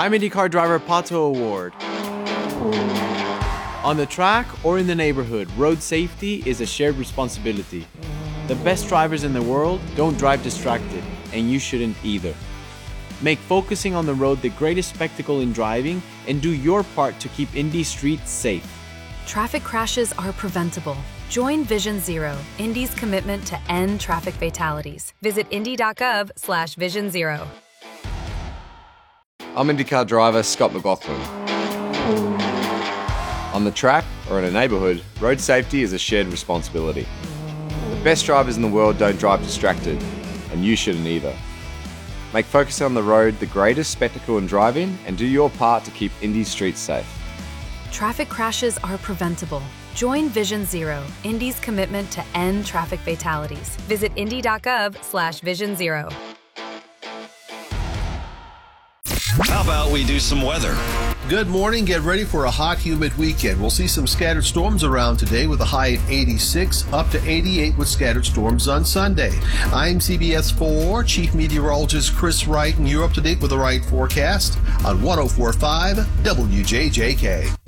I'm IndyCar driver Pato Award. On the track or in the neighborhood, road safety is a shared responsibility. The best drivers in the world don't drive distracted, and you shouldn't either. Make focusing on the road the greatest spectacle in driving, and do your part to keep Indy streets safe. Traffic crashes are preventable. Join Vision Zero, Indy's commitment to end traffic fatalities. Visit indy.gov/Vision Zero. I'm IndyCar driver Scott McLaughlin. On the track or in a neighbourhood, road safety is a shared responsibility. The best drivers in the world don't drive distracted, and you shouldn't either. Make focusing on the road the greatest spectacle in driving, and do your part to keep Indy streets safe. Traffic crashes are preventable. Join Vision Zero, Indy's commitment to end traffic fatalities. Visit indy.gov/Vision Zero. How about we do some weather? Good morning. Get ready for a hot, humid weekend. We'll see some scattered storms around today with a high at 86, up to 88 with scattered storms on Sunday. I'm CBS 4 Chief Meteorologist Chris Wright, and you're up to date with the right forecast on 104.5 WJJK.